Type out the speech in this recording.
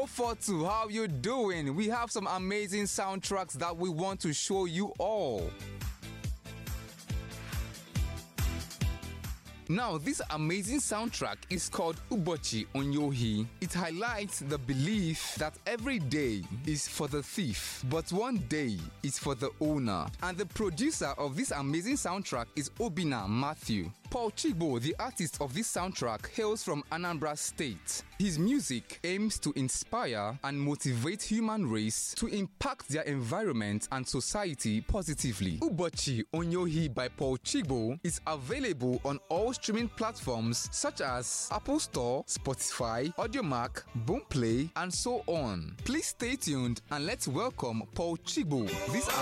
042, how you doing? We have some amazing soundtracks that we want to show you all. Now, this amazing soundtrack is called Ubochi Onyohi. It highlights the belief that every day is for the thief, but one day is for the owner. And the producer of this amazing soundtrack is Obinna Matthew. Paul Chigbo, the artist of this soundtrack, hails from Anambra State. His music aims to inspire and motivate human race to impact their environment and society positively. Ubochi Onyohi by Paul Chigbo is available on all streaming platforms such as Apple Store, Spotify, Audiomack, Boomplay, and so on. Please stay tuned and let's welcome Paul Chigbo. This